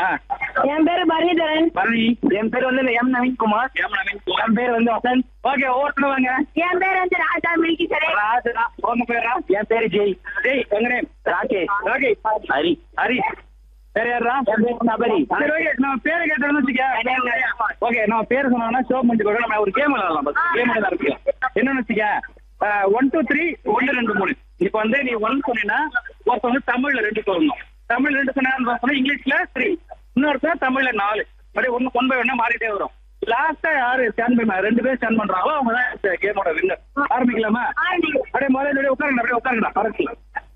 என் பேரு பரணிதரன். பரணி. என் பேர் வந்து எம் நவீன்குமார். என் பேர் வந்து வசந்த். ஓகே, ஒவ்வொருத்தரும் வாங்க. என் பேரு வந்து ராஜா மில்கி சரே. ராஜா. உங்க பேரா? என் பேரு ஜெய். ஜெய். உங்க நேம்? ராகேஷ். ராகேஷ். ஹரி. ஹரி. வேற யாரா? என் பேர் சபரி. சரி, ஓகே, நம்ம பேரை கேட்டோம்னு வச்சுக்க. ஓகே, நம்ம பேர் சொன்னோம்னா ஷோ முடிஞ்சு போக நம்ம ஒரு கேம் விளையாடலாம். கேம் விளையாட என்னன்னு வச்சுக்க, 1 2 3 1 2 3. இப்ப வந்து நீ 1 சொன்னீங்கன்னா ஒருத்தர் வந்து தமிழ்ல 2 சொல்லணும். தமிழ் 2 சொன்னா இங்கிலீஷ்ல 3, இன்னொருத்தர் தமிழ்ல 4. அப்படியே ஒன் பை ஒன்னா மாறிட்டே வரும். லாஸ்டா யாரு ஸ்டாண்ட் பண்ண 2 பேர் ஸ்டாண்ட் பண்றாங்களோ அவங்க தான் கேமோட வின்னர். ஆரம்பிக்கலாமா? அப்படியே முதல்ல உட்காருங்க. அப்படியே உட்காருங்க. பரவாயில்ல.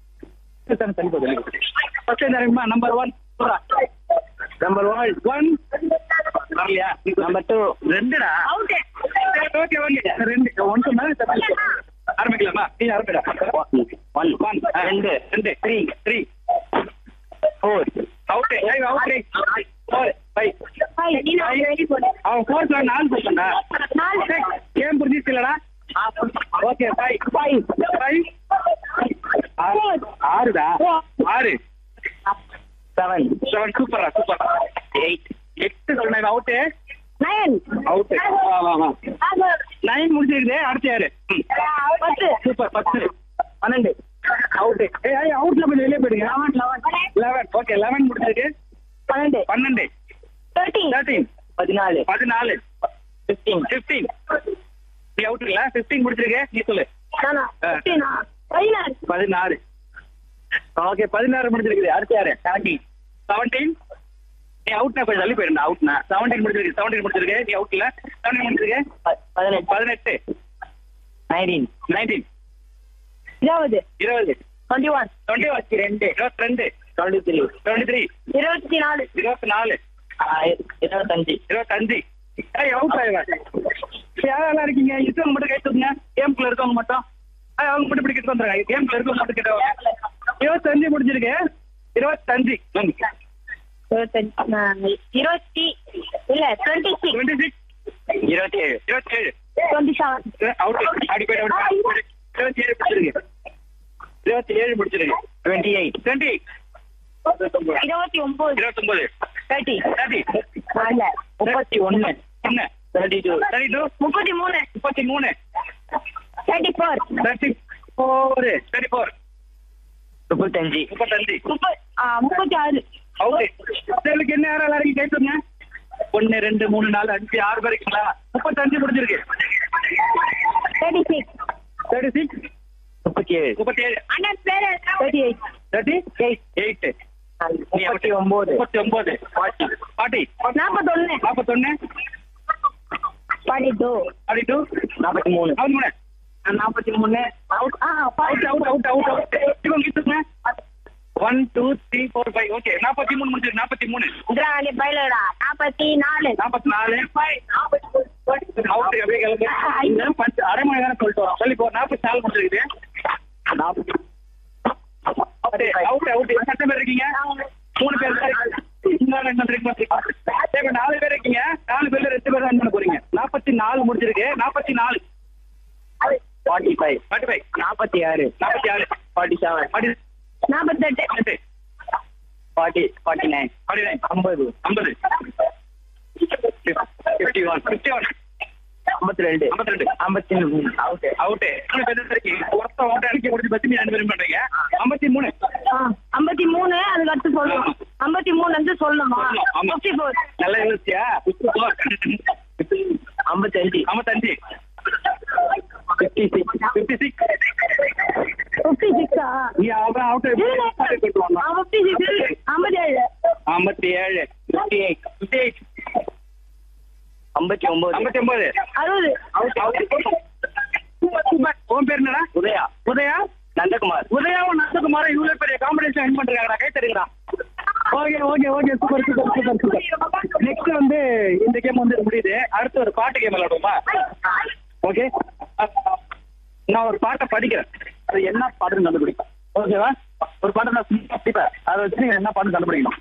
நம்பர் 1 நம்பர் 1 வரலையா? நம்பர் 2 2டா? ஓகே ஓகே 2 1 சொன்னா ஆரம்பிக்கலாமா? நீ ஆரம்பிடா. 1 2 3 3 4 அவுட். அவுட் 4 5 நீ நான் ரெடி போடு. அவன் 4 சொன்னா 4 சொன்னா 4 கேம் புரிஞ்சிச்சுலடா? ஓகே 5 6டா? 6 7 சூப்பரா 8 சொன்னா அவுட். 9 அவுட். வா 9 முடிச்சிருக்குது. அடுத்து யாரு? 10 சூப்பர் 10 12 அவுட். அவுட்ல கொஞ்சம் வெளியே போயிடுங்க. 11 ஓகே 11 முடிச்சிருக்கு. 12 13 14 14 15 நீ அவுட் இல்ல. 15 முடிச்சிருக்க. நீ சொல்லு. நானா 15 16 ஓகே 16 முடிச்சிருக்குது. அடுத்து யாரு? 17 நீ அவுட்னா கொஞ்சம் தள்ளி போயிருந்தா. அவுட்னா 17 முடிச்சிருக்கு. நீ அவுட் இல்ல. 17 முடிச்சிருக்க. 18 19 20 20 21 22 23 24 24 25 அவுட் ஆயிடுவேன். யாரெல்லாம் இருக்கீங்க? இருக்கவங்க மட்டும் கை தூக்குங்க. கேம்குள்ள இருக்கவங்க மட்டும் அவங்க மட்டும் இப்படி கிட்ட வந்துடுறாங்க. கேம்குள்ள இருக்கவங்க மட்டும் கிட்ட 25 முடிஞ்சிருக்கு. 25 இல்ல 26 26 27 27 அவுட். அடி போயிட்டு 27 முடிச்சிருக்கு. 27 முடிச்சிருக்கு. 28 20 29 29 30 30 இல்ல 31 32 33 33 34 34 35 36 அவுட். உங்களுக்கு என்ன யாரெல்லாம் இருக்கு கை தூக்குங்க. 1 2 3 4 5 6 பேர் இருக்கீங்களா? 35 முடிஞ்சிருக்கு. 36 36 37 அண்ணன் பேரு 38 38 39 39 40 41 42 42 43 43 அவுட் அவுட் 1 2 3 4 5 ஓகே 43 முடிஞ்சிருக்கு. 43 இந்திராணி பயிலடா 44 44 அவுட். அப்படியே கிளம்பு. அரை மணி நேரம் சொல்லிட்டு வரோம். சொல்லி போ. 44 முடிஞ்சிருக்குது. அவுட். எத்தனை பேர் இருக்கீங்க? 3 பேர் தான். இன்னும் 2 பேர் இருக்கீங்க. 4 பேர் இருக்கீங்க. 4 பேர்ல 2 பேர் தான் பண்ண போறீங்க. 44 முடிஞ்சிருக்கு. 44 45 45 46 47 47 48 40 49 49 50 50 51 52 53 அவுட். 3 பேர் இருக்கீங்க. ஒருத்தர் அவுட் அடிக்க முடிஞ்சு பத்தி நீ 2 பேரும் பண்றீங்க. 53 53 அதுக்கு அடுத்து சொல்லணும். 53 வந்து சொல்லணுமா? ஆமா. 54 நல்லா யோசிச்சியா? 55 55 56 56 56 நீ அவன் அவுட் 56 57 57 58 58 59 59 60 உன் பேர் என்னடா? உதயா நந்தகுமார் நந்தகுமார் இவ்வளவு பெரிய காம்படிஷன் வின் பண்றாங்க. கை தருகிறா. Okay super. நெக்ஸ்ட் வந்து இந்த கேம் வந்து முடியுது. அடுத்து ஒரு பாட்டு கேம் விளையாடுவோமா? ஓகே, நான் ஒரு பாட்டை படிக்கிறேன். அது என்ன பாட்டுன்னு கண்டுபிடிப்பேன். ஓகேவா? ஒரு பாட்டை நான் படிப்பேன். அதை வச்சு நீங்க என்ன பாட்டு கண்டுபிடிக்கணும்.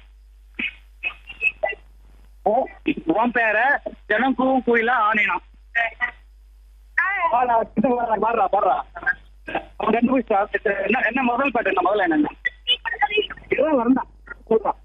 உன் பேர ஜனம் கூவும் குயிலா ஆனினா. பாடுறா அவன் கண்டுபிடிச்சா. என்ன முதல் பாட்டு? என்ன முதல்ல என்ன? இதுதான் வரண்டா. சொல்றான்.